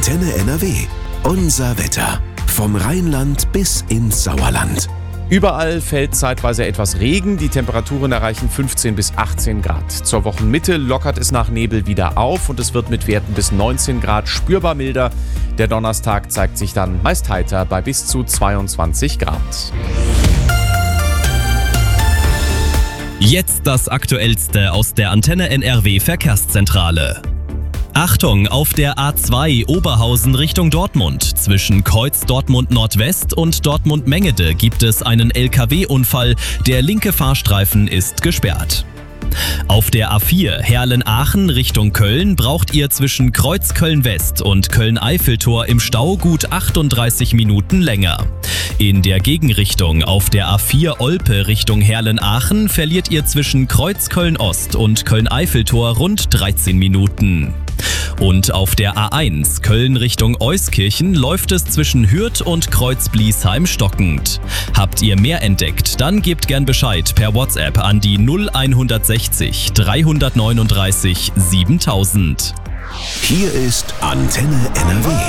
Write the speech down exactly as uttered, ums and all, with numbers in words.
Antenne N R W. Unser Wetter. Vom Rheinland bis ins Sauerland. Überall fällt zeitweise etwas Regen, die Temperaturen erreichen fünfzehn bis achtzehn Grad. Zur Wochenmitte lockert es nach Nebel wieder auf und es wird mit Werten bis neunzehn Grad spürbar milder. Der Donnerstag zeigt sich dann meist heiter bei bis zu zweiundzwanzig Grad. Jetzt das Aktuellste aus der Antenne N R W Verkehrszentrale. Achtung, auf der A zwei Oberhausen Richtung Dortmund. Zwischen Kreuz Dortmund Nordwest und Dortmund Mengede gibt es einen L K W-Unfall. Der linke Fahrstreifen ist gesperrt. Auf der A vier Herlen-Aachen Richtung Köln braucht ihr zwischen Kreuz Köln-West und Köln-Eiffeltor im Stau gut achtunddreißig Minuten länger. In der Gegenrichtung auf der A vier Olpe Richtung Herlen-Aachen verliert ihr zwischen Kreuz Köln-Ost und Köln-Eiffeltor rund dreizehn Minuten. Und auf der A eins Köln Richtung Euskirchen läuft es zwischen Hürth und Kreuz-Bliesheim stockend. Habt ihr mehr entdeckt, dann gebt gern Bescheid per WhatsApp an die null hundertsechzig dreihundertneununddreißig siebentausend. Hier ist Antenne N R W.